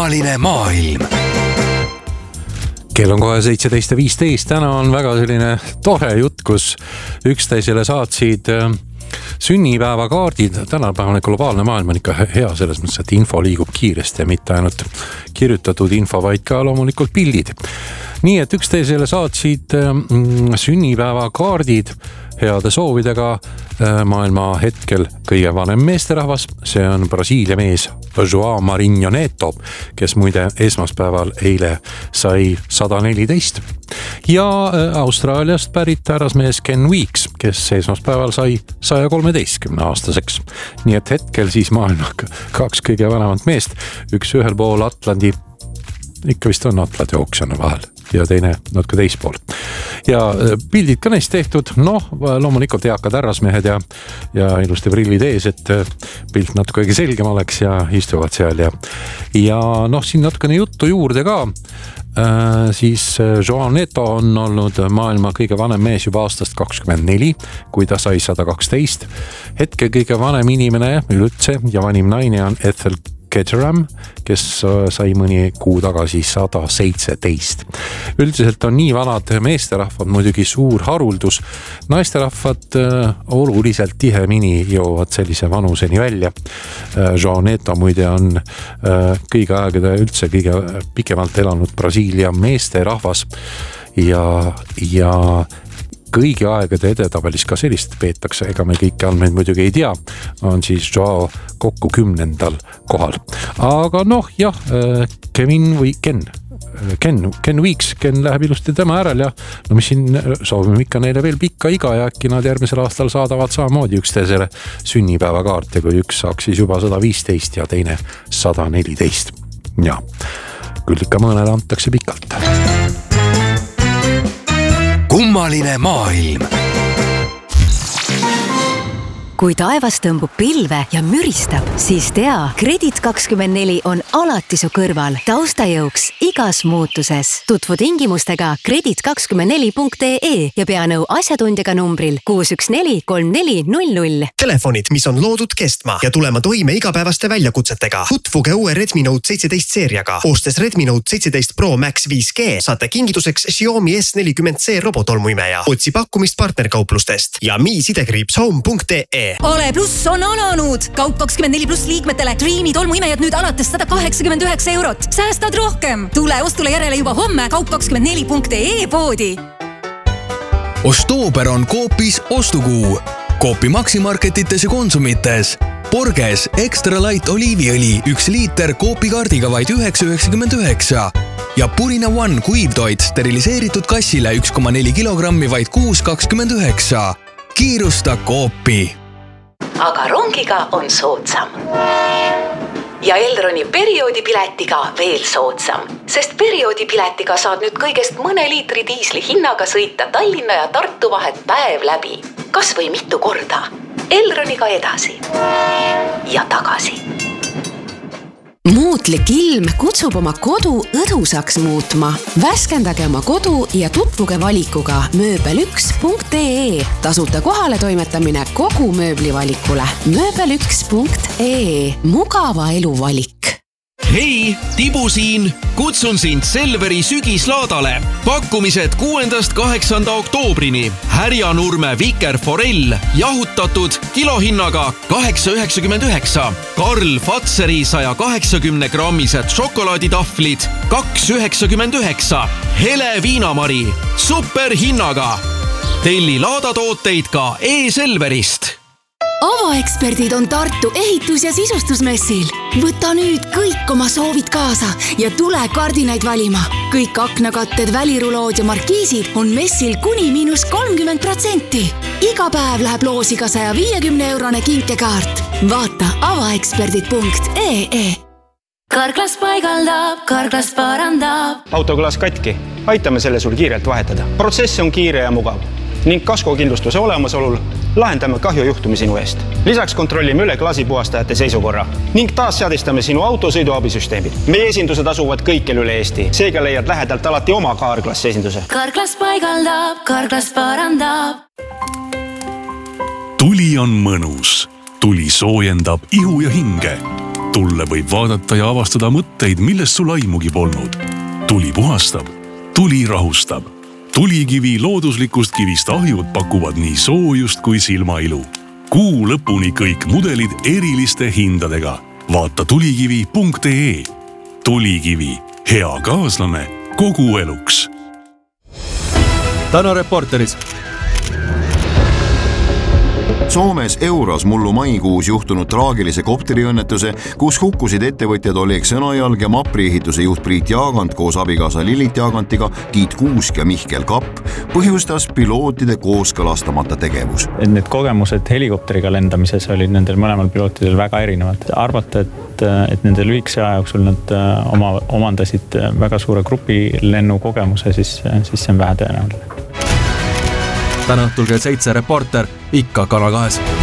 Kummaline maailm. Kell on kohe 17.15. Täna on väga selline tore jutt, kus üksteisele saatsid sünnipäevakaardid. Tänapäevane globaalne maailm on ikka hea selles mõttes, et info liigub kiiresti ja mitte ainult kirjutatud info, vaid ka loomulikult pildid. Nii et üksteisele saatsid sünnipäevakaardid heade soovidega. Maailma hetkel kõige vanem meesterahvas, see on Brasiilia mees João Marinho Neto, kes muide esmaspäeval eile sai 114. Ja Austraaliast pärit härrasmees Ken Weeks, kes esmaspäeval sai 113 aastaseks. Nii et hetkel siis maailma kaks kõige vanemat meest, üks ühel pool Atlandi, ikka vist on Atlandi ookeani vahel ja teine natuke teispool. Ja pildid ka neist tehtud, loomulikult eakad härrasmehed ja ilusti prillid ees, et pilt natuke selgem oleks ja istuvad seal ja siin natukene juttu juurde ka. Siis João Neto on olnud maailma kõige vanem mees juba aastast 24, kui ta sai 112. Hetke kõige vanem inimene üldse ja vanim naine on Ethel Ketteram, kes sai mõni kuu tagasi 117. Üldiselt on nii vanad meesterahvad muidugi suur haruldus. Naisterahvad oluliselt tihemini jõuavad sellise vanuseni välja. João Neto muide on kõige aegade üldse kõige pikemalt elanud Brasiilia meesterahvas ja kõigi aegade edetabelis ka sellist peetakse, ega me kõiki andmeid muidugi ei tea, on siis Joao kokku 10. kohal. Aga Ken Weeks, Ken läheb ilusti tema äärel ja mis siin soovime ikka neile veel pikka iga ja äkki nad järgmisel aastal saadavad samamoodi üksteisele sünnipäevakaarte, kui üks saaks siis juba 115 ja teine 114. Ja küll ikka mõnele antakse pikalt. Kummaline maailm. Kui taevas tõmbub pilve ja müristab, siis tea, Kredit24 on alati su kõrval taustajõuks igas muutuses. Tutvu tingimustega kredit24.ee ja pea nõu asjatundjaga numbril 6143400. Telefonid, mis on loodud kestma ja tulema toime igapäevaste väljakutsetega. Tutvuge uue Redmi Note 17 seeriaga. Ostes Redmi Note 17 Pro Max 5G saate kingituseks Xiaomi S40C robotolmuimeja. Otsi pakkumist partnerkauplustest ja mi-home.ee. Ale Plus on alanud! Kaup24 Plus liikmetele Dreami tolmuimejad nüüd alates 189 €. Säästad rohkem! Tule ostule järele juba homme kaup24.ee poodi. Ostooper on Coopis ostukuu. Coopi maksimarketites ja konsumites. Borges Extra Light oliiviõli 1 liiter Coopi kaardiga vaid 9,99 ja Purina One kuivtoit steriliseeritud kassile 1,4 kilogrammi vaid 6,29. Kiirusta Coopi. Aga rongiga on soodsam. Ja Elroni perioodipiletiga veel soodsam, sest perioodipiletiga saad nüüd kõigest mõne liitri diisli hinnaga sõita Tallinna ja Tartu vahet päev läbi. Kas või mitu korda. Elroniga edasi ja tagasi. Muutlik ilm kutsub oma kodu õdusaks muutma. Värskendage oma kodu ja tutvuge valikuga mööbel1.ee. Tasuta kohale toimetamine kogu mööblivalikule. mööbel1.ee. Mugava elu valik. Hei, Tibu siin. Kutsun sind Selveri sügislaadale. Pakkumised 6.–8. oktoobrini. Härjanurme vikerforell, jahutatud kilohinnaga 8,99. Karl Fatseri 180 grammised šokolaaditahvlid 2,99. Hele viinamari superhinnaga. Telli laadatooteid ka e-Selverist. Avaeksperdid on Tartu ehitus- ja sisustusmessil. Võta nüüd kõik oma soovid kaasa ja tule kardinaid valima. Kõik aknakatted, välirulood ja markiisid on messil kuni -30%. Iga päev läheb loosiga 150 € kinkekaart. Vaata avaeksperdid.ee. Karklas paigaldab, Karklas parandab. Autoklaas katki. Aitame selle sul kiirelt vahetada. Protsess on kiire ja mugav. Ning kaskokindlustuse olemasolul lahendame kahjujuhtumi sinu eest. Lisaks kontrollime üle klaasipuhastajate seisukorra ning taas seadistame sinu autosõiduabisüsteemid. Meie esindused asuvad kõikjal üle Eesti. Seega leiad lähedalt alati oma Karklas esinduse. Karklas paigaldab, Karklas parandab. Tuli on mõnus. Tuli soojendab ihu ja hinge. Tulle võib vaadata ja avastada mõtteid, millest sul aimugi polnud. Tuli puhastab, tuli rahustab. Tulikivi looduslikust kivist ahjud pakuvad nii soojust kui silmailu. Kuu lõpuni kõik mudelid eriliste hindadega. Vaata tulikivi.ee. Tulikivi, hea kaaslane kogu eluks. Täna Reporteris. Soomes Euros mullu maikuus juhtunud traagilise kopteriõnnetuse, kus hukkusid ettevõtjad Oleg Sõnajalg ja Mapri ehituse juht Priit Jaagant koos abikaasa Lillit Jaagantiga, Tiit Kuusk ja Mihkel Kapp, põhjustas pilootide kooskõlastamata tegevus. Need kogemused helikopteriga lendamises olid nendel mõlemal pilootidel väga erinevad. Arvata, et nende lühikese aja jooksul nad omandasid väga suure grupi lennu kogemuse, siis see on vähe tõenäoline. Täna õhtul kell 7 Reporter ikka Kanal 2.